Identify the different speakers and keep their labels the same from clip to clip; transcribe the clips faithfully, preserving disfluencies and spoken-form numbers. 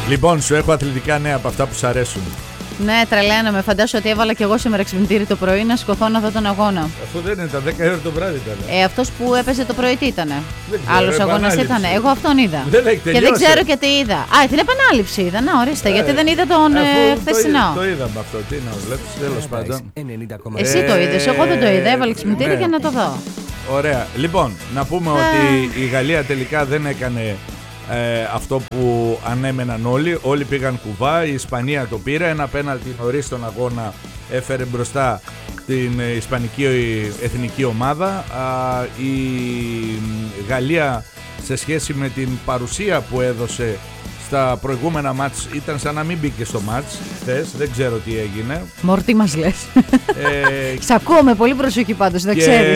Speaker 1: Λοιπόν, σου έχω αθλητικά νέα από αυτά που σου αρέσουν.
Speaker 2: Ναι, τρελαίνομαι. Φαντάζομαι ότι έβαλα κι εγώ σήμερα ξυπνητήρι το πρωί να σηκωθώ να δω τον αγώνα.
Speaker 1: Αφού δεν ήταν δέκα ώρα το βράδυ ήταν.
Speaker 2: Ε, αυτός που έπαιζε το πρωί τι ήτανε?
Speaker 1: Άλλος
Speaker 2: αγώνας ήταν. Εγώ αυτόν είδα.
Speaker 1: Δεν έχει
Speaker 2: και δεν ξέρω και τι είδα. Α, την επανάληψη είδα. Να, ορίστε, ε, γιατί δεν είδα τον ε, χθεσινό.
Speaker 1: Το, το είδαμε αυτό. Τι να βλέπει, τέλος πάντων.
Speaker 2: Εσύ ε, το είδες, εγώ δεν το είδα. Έβαλε ξυπνητήρι ναι. για να το δω.
Speaker 1: Ωραία. Λοιπόν, να πούμε ε. ότι η Γαλλία τελικά δεν έκανε ε, αυτό που ανέμεναν όλοι. Όλοι πήγαν κουβά. Η Ισπανία το πήρε. Ένα πέναλτι νωρίς στον αγώνα έφερε μπροστά την ισπανική εθνική ομάδα. Α, η Γαλλία σε σχέση με την παρουσία που έδωσε στα προηγούμενα μάτς ήταν σαν να μην μπήκε στο μάτς χθες, δεν ξέρω τι έγινε.
Speaker 2: Μορτή μας λες. Ε, Σ' ακούω με πολύ προσοχή πάντως, δεν ξέρεις.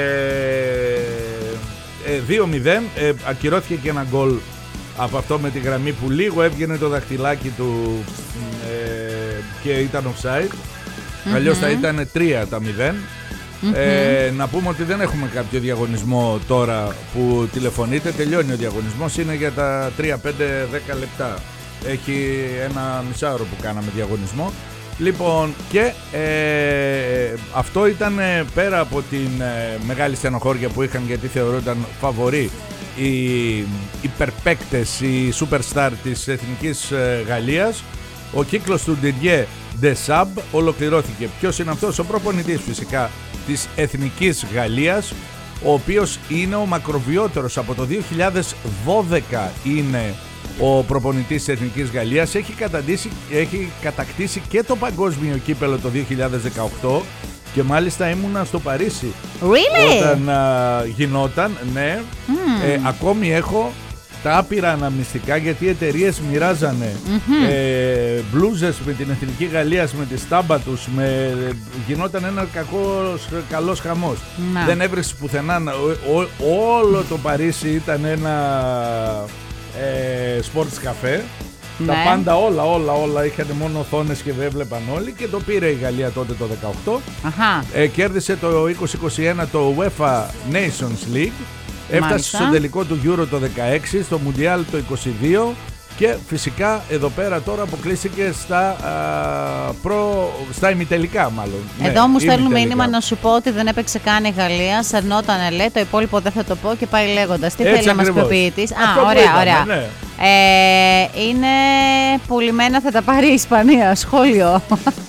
Speaker 1: Ε, δύο μηδέν, ε, ακυρώθηκε και ένα γκολ από αυτό με τη γραμμή που λίγο έβγαινε το δαχτυλάκι του ε, και ήταν offside. Mm-hmm. Αλλιώς θα ήταν τρία τα μηδέν. Mm-hmm. Ε, να πούμε ότι δεν έχουμε κάποιο διαγωνισμό τώρα που τηλεφωνείτε. Τελειώνει ο διαγωνισμός, είναι για τα τρία, πέντε, δέκα λεπτά. Έχει ένα μισάωρο που κάναμε διαγωνισμό. Λοιπόν, και ε, αυτό ήταν πέρα από την ε, μεγάλη στενοχώρια που είχαν, γιατί θεωρούνταν φαβορί οι υπερπαίκτες, οι superstar της εθνικής ε, Γαλλίας. Ο κύκλος του Didier Deschamps ολοκληρώθηκε. Ποιος είναι αυτός? Ο προπονητής φυσικά της εθνικής Γαλλίας, ο οποίος είναι ο μακροβιότερος. Από το δύο χιλιάδες δώδεκα είναι ο προπονητής της εθνικής Γαλλίας. Έχει, έχει κατακτήσει και το παγκόσμιο κύπελο το δύο χιλιάδες δεκαοκτώ και μάλιστα ήμουνα στο Παρίσι
Speaker 2: really?
Speaker 1: όταν α, γινόταν. Ναι, mm. ε, ακόμη έχω τα άπειρα αναμνηστικά, γιατί οι εταιρείες μοιράζανε mm-hmm. ε, μπλούζες με την εθνική Γαλλίας, με τη στάμπα τους, με, γινόταν ένα κακός, καλός χαμός. Να. Δεν έβρεσε πουθενά. Ό, ό, όλο το Παρίσι ήταν ένα ε, sports cafe. Ναι. Τα πάντα όλα όλα όλα είχαν μόνο οθόνες και έβλεπαν όλοι, και το πήρε η Γαλλία τότε το δεκαοκτώ. Αχα. Ε, κέρδισε το είκοσι είκοσι ένα το UEFA Nations League. Έφτασε Μάλιστα. στο τελικό του Euro το δεκαέξι, στο Mundial το είκοσι δύο και φυσικά εδώ πέρα τώρα αποκλείστηκε στα, α, προ, στα ημιτελικά μάλλον.
Speaker 2: Εδώ
Speaker 1: ναι,
Speaker 2: μου στέλνουν μήνυμα να σου πω ότι δεν έπαιξε καν η Γαλλία, σερνότανε λέει, το υπόλοιπο δεν θα το πω και πάει λέγοντας. Τι
Speaker 1: Έτσι
Speaker 2: θέλει
Speaker 1: ακριβώς.
Speaker 2: να μας πει ποιητής? Α,
Speaker 1: Αυτό
Speaker 2: ωραία,
Speaker 1: είπαμε,
Speaker 2: ωραία.
Speaker 1: Ναι.
Speaker 2: Ε, είναι πουλημένα, θα τα πάρει η Ισπανία. Σχόλιο.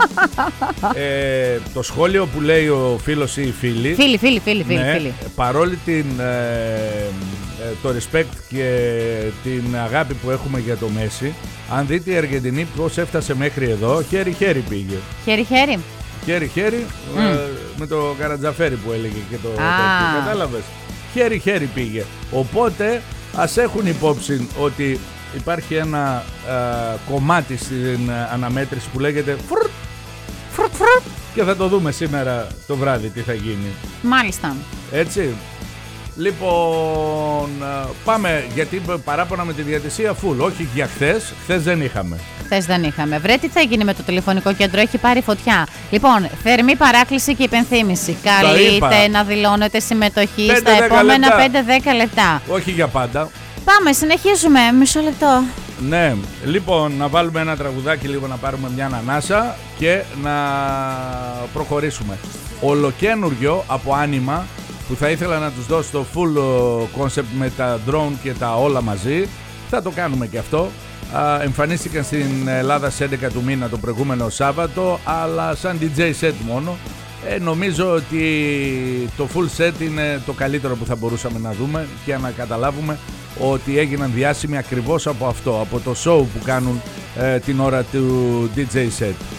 Speaker 1: Ε, το σχόλιο που λέει ο φίλος ή η φίλη.
Speaker 2: Φίλοι, φίλοι, φίλοι, φίλοι,
Speaker 1: ναι,
Speaker 2: φίλοι.
Speaker 1: Παρόλη την, ε, το respect και την αγάπη που έχουμε για το Μέση, αν δείτε η Αργεντινή πώς έφτασε μέχρι εδώ, χέρι-χέρι πήγε.
Speaker 2: Χέρι-χέρι.
Speaker 1: Χέρι-χέρι, mm. ε, με το Καρατζαφέρι που έλεγε και το ah. κατάλαβες. Χέρι-χέρι πήγε. Οπότε ας έχουν υπόψη ότι υπάρχει ένα ε, κομμάτι στην αναμέτρηση που λέγεται φρουρ, φρουρ, φρουρ, και θα το δούμε σήμερα το βράδυ τι θα γίνει.
Speaker 2: Μάλιστα.
Speaker 1: Έτσι. Λοιπόν, πάμε, γιατί παράπονα με τη διατησία φουλ. Όχι για χθες, χθες δεν είχαμε.
Speaker 2: Χθες δεν είχαμε. Βρε, τι θα γίνει με το τηλεφωνικό κέντρο, έχει πάρει φωτιά. Λοιπόν, θερμή παράκληση και υπενθύμηση. Καλείτε να δηλώνετε συμμετοχή στα επόμενα πέντε δέκα λεπτά.
Speaker 1: Όχι για πάντα.
Speaker 2: Πάμε, συνεχίζουμε. Μισό λεπτό.
Speaker 1: Ναι, λοιπόν, να βάλουμε ένα τραγουδάκι λίγο, να πάρουμε μια ανανάσα και να προχωρήσουμε. Ολοκένουργιο από Άνιμα, που θα ήθελα να τους δώσω το full concept με τα drone και τα όλα μαζί. Θα το κάνουμε και αυτό. Α, εμφανίστηκαν στην Ελλάδα στις έντεκα του μήνα το προηγούμενο Σάββατο, αλλά σαν ντι τζέι set μόνο. Ε, νομίζω ότι το full set είναι το καλύτερο που θα μπορούσαμε να δούμε και να καταλάβουμε ότι έγιναν διάσημοι ακριβώς από αυτό, από το show που κάνουν ε, την ώρα του ντι τζέι set.